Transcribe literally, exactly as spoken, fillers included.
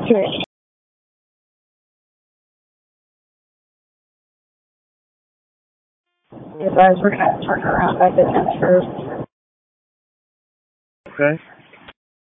Sure. Advise we're going to turn around back to transfer. Okay.